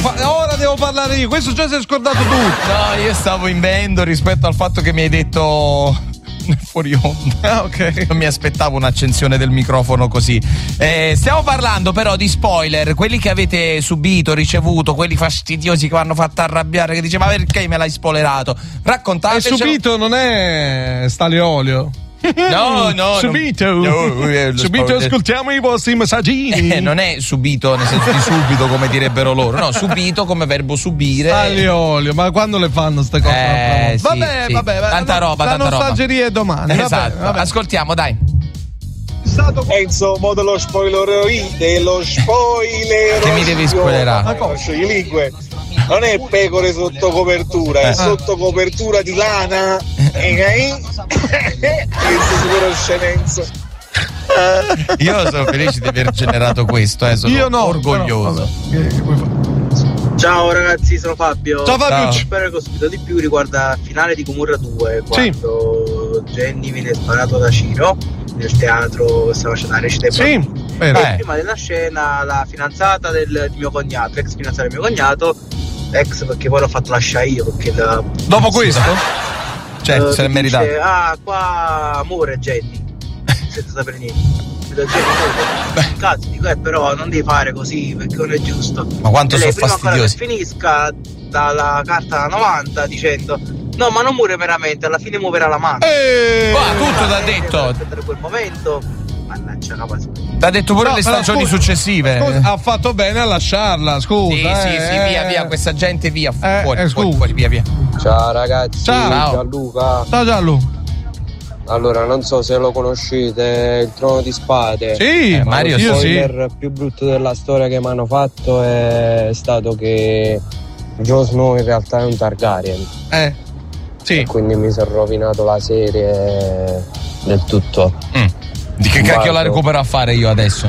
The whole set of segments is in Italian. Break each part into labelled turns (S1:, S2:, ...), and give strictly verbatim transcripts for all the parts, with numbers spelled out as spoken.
S1: fa- ora devo parlare io. Questo già si è scordato tutto.
S2: No, io stavo invendo rispetto al fatto che mi hai detto fuori onda.
S1: Ah, ok.
S2: Non mi aspettavo un'accensione del microfono così. Eh, stiamo parlando però di spoiler, quelli che avete subito, ricevuto, quelli fastidiosi che mi hanno fatto arrabbiare, che dice ma perché me l'hai spoilerato? Raccontatecelo.
S1: E subito non è Stale Olio.
S2: No, no,
S1: subito,
S2: no, no,
S1: subito ascoltiamo i vostri messaggini.
S2: Eh, non è subito nel senso di subito come direbbero loro, no, subito come verbo subire.
S1: Stale Olio, ma quando le fanno queste cose?
S2: Eh, sì,
S1: vabbè,
S2: sì.
S1: vabbè,
S2: tanta roba,
S1: la
S2: tanta roba.
S1: nostalgeria è domani.
S2: Esatto,
S1: vabbè, vabbè.
S2: Ascoltiamo, dai.
S3: Enzo, mo dello spoiler dello spoiler
S2: Che mi devi spoilerare?
S3: Ma cosa? Lingue. Non è pecore sotto copertura, è
S2: Eh.
S3: sotto copertura di lana. E Enzo sicuro scenenzo.
S2: Io sono felice di aver generato questo, eh, sono
S1: Io no,
S2: orgoglioso.
S1: però, vabbè, che- che puoi fare?
S4: Ciao ragazzi, sono Fabio.
S1: Ciao Fabio.
S2: Ciao.
S4: Spero che ho ospitato di più riguarda il finale di Gomorra due, quando Jenny viene sparato da Ciro nel teatro che stava facendo la recita.
S1: Sì, vero.
S2: Eh.
S4: Prima della scena la fidanzata del, di mio cognato, ex fidanzata di mio cognato, ex perché poi l'ho fatto lasciare io perché la,
S1: Dopo questo?
S2: Cioè,
S4: eh,
S2: se l'è
S4: dice,
S2: meritato.
S4: ah qua amore Jenny senza sapere niente. Vedo Jenny, poi, cazzo dico eh però non devi fare così perché non è giusto.
S2: Ma quanto
S4: E lei,
S2: sono
S4: prima ancora che
S2: fastidiosi.
S4: finisca dalla carta novanta dicendo no ma non muore veramente, alla fine muoverà la mano.
S1: Eh,
S2: Qua tutto t'ha detto.
S4: Aspettare quel momento, mannaggia capace.
S2: T'ha detto pure
S1: no,
S2: le
S1: però
S2: stagioni
S1: scusa,
S2: successive.
S1: scusa, ha fatto bene a lasciarla, scusa.
S2: Sì, sì, sì,
S1: eh,
S2: via, via, questa gente via, fu-
S1: Eh,
S2: fuori,
S1: eh,
S2: fuori,
S1: scusa.
S2: fuori, via, via.
S5: Ciao ragazzi,
S1: Ciao.
S5: Gianluca.
S1: Ciao Gianlu.
S5: Allora, non so se lo conoscete, il Trono di Spade.
S1: Sì,
S2: Eh,
S5: Ma
S2: Mario,
S5: lo
S1: io sì.
S5: spoiler più brutto della storia che mi hanno fatto è stato che Jon Snow in realtà è un Targaryen.
S1: Eh. Sì.
S5: E quindi mi si è rovinato la serie del tutto.
S2: Mm. Di che cacchio la
S5: Guardo.
S2: recupero a fare io adesso?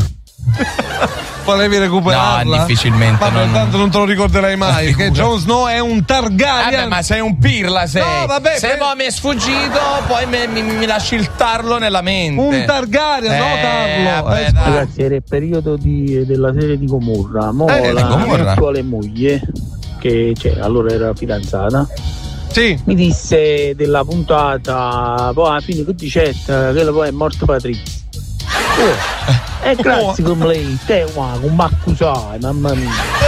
S1: Volevi recuperarla?
S2: No, difficilmente,
S1: Ma
S2: non-
S1: tanto non te lo ricorderai mai. Perché
S2: Figura.
S1: Jon Snow è un Targaryen.
S2: Vabbè, ma sei un pirla, sei.
S1: No, vabbè,
S2: Se
S1: per-
S2: poi mi è sfuggito, poi mi, mi- mi lasci il tarlo nella mente.
S1: Un Targaryen, no
S2: Eh,
S1: Carlo?
S2: vabbè,
S1: Eh,
S2: dai.
S6: Ragazzi, era il periodo di- della serie di Gomorra. Mo
S1: Eh,
S6: la
S2: Gomorra.
S6: mia attuale moglie, che cioè, allora era fidanzata,
S1: Sì.
S6: mi disse della puntata, poi alla fine che dicette che poi è morto Patrizio. Oh, e grazie come lei, te qua, come m'accusai, mamma mia.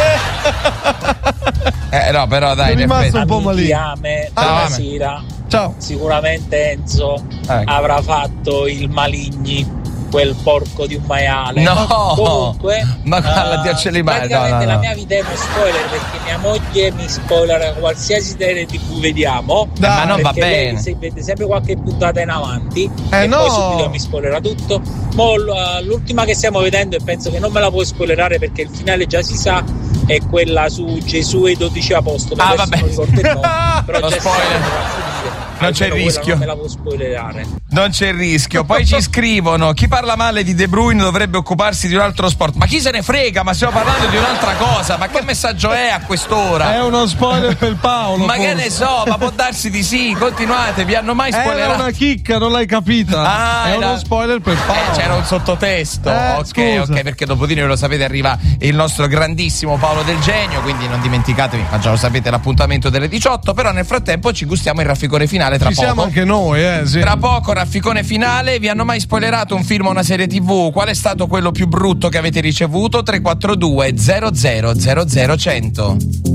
S2: Eh, no, però dai,
S1: È
S2: in
S1: rimasto
S2: effetti.
S1: un po'
S7: Amici,
S1: malino.
S7: Ame,
S1: Ah,
S7: sera
S1: Ciao.
S7: sicuramente Enzo
S2: Ecco.
S7: avrà fatto il Maligni, quel porco di un maiale.
S2: No!
S7: Comunque,
S2: Ma guarda,
S7: eh,
S2: Dio, mai.
S7: praticamente
S2: No, no,
S7: la
S2: no.
S7: mia vita è uno spoiler perché mia moglie mi spoilera qualsiasi serie di cui vediamo.
S1: Dai,
S2: ma non va
S7: perché lei
S2: bene.
S7: si vede sempre qualche puntata in avanti
S1: Eh,
S7: e
S1: no.
S7: poi subito mi spoilerà tutto. Mo, l- l'ultima che stiamo vedendo e penso che non me la puoi spoilerare perché il finale già si sa, è quella su Gesù e i dodici apostoli.
S2: Ah,
S7: Adesso
S2: vabbè.
S7: non ricordo il nome, però
S2: Lo
S7: già si
S2: spoiler.
S7: sa come va a finire.
S2: Non c'è
S7: Almeno quella
S2: rischio.
S7: Non me la può spoilerare.
S2: Non c'è rischio. Poi ci scrivono: chi parla male di De Bruyne dovrebbe occuparsi di un altro sport. Ma chi se ne frega? Ma stiamo parlando di un'altra cosa. Ma che messaggio è a quest'ora?
S1: È uno spoiler per Paolo.
S2: Ma che
S1: forse.
S2: ne so, ma può darsi di sì. Continuate, vi hanno mai
S1: Era
S2: spoilerato?
S1: una chicca, non l'hai capita.
S2: Ah,
S1: è
S2: era-
S1: uno spoiler per Paolo.
S2: Eh, c'era un sottotesto.
S1: Eh,
S2: ok,
S1: scusa.
S2: ok, perché dopo di noi lo sapete, arriva il nostro grandissimo Paolo Del Genio. Quindi non dimenticatevi, ma già lo sapete, l'appuntamento delle diciotto. Però nel frattempo ci gustiamo il rafficone finale tra
S1: Ci
S2: poco.
S1: siamo anche noi, eh, sì.
S2: Tra poco, rafficone finale. Vi hanno mai spoilerato un film o una serie tivù? Qual è stato quello più brutto che avete ricevuto? tre quattro due zero zero zero zero cento.